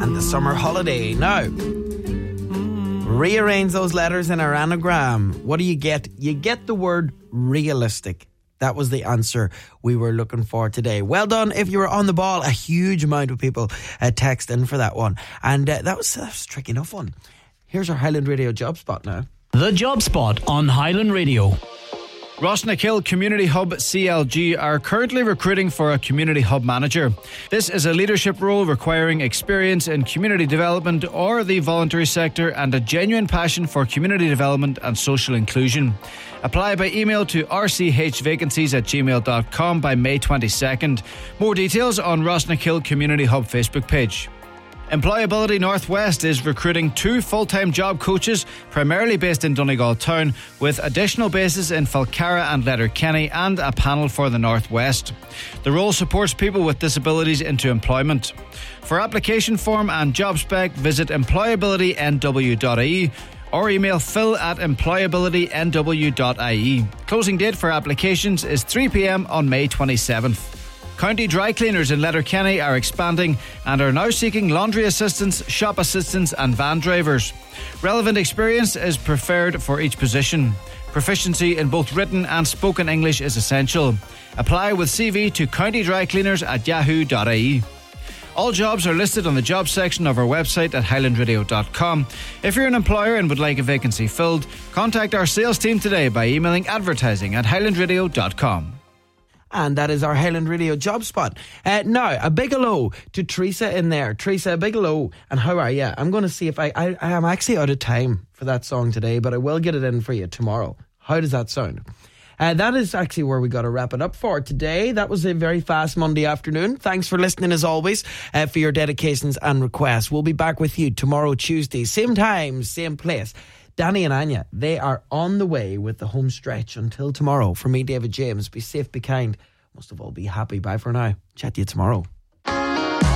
and the summer holiday. Now, rearrange those letters in our anagram. What do you get? You get the word realistic. That was the answer we were looking for today. Well done if you were on the ball. A huge amount of people text in for that one. And that was a tricky enough one. Here's our Highland Radio Job Spot now. The Job Spot on Highland Radio. Rosnakill Community Hub CLG are currently recruiting for a Community Hub Manager. This is a leadership role requiring experience in community development or the voluntary sector and a genuine passion for community development and social inclusion. Apply by email to rchvacancies@gmail.com by May 22nd. More details on Rosnakill Community Hub Facebook page. Employability Northwest is recruiting 2 full-time job coaches, primarily based in Donegal Town, with additional bases in Falcarra and Letterkenny and a panel for the Northwest. The role supports people with disabilities into employment. For application form and job spec, visit employabilitynw.ie or email phil@employabilitynw.ie. Closing date for applications is 3 p.m. on May 27th. County Dry Cleaners in Letterkenny are expanding and are now seeking laundry assistants, shop assistants and van drivers. Relevant experience is preferred for each position. Proficiency in both written and spoken English is essential. Apply with CV to countydrycleaners@yahoo.ie. All jobs are listed on the jobs section of our website at highlandradio.com. If you're an employer and would like a vacancy filled, contact our sales team today by emailing advertising@highlandradio.com. And that is our Highland Radio Job Spot. Now, a big hello to Teresa in there. Teresa, a big hello. And how are you? I'm going to see if I am actually out of time for that song today, but I will get it in for you tomorrow. How does that sound? That is actually where we got to wrap it up for today. That was a very fast Monday afternoon. Thanks for listening as always, for your dedications and requests. We'll be back with you tomorrow, Tuesday. Same time, same place. Danny and Anya, they are on the way with the home stretch. Until tomorrow, for me, David James, be safe, be kind. Most of all, be happy. Bye for now. Chat to you tomorrow.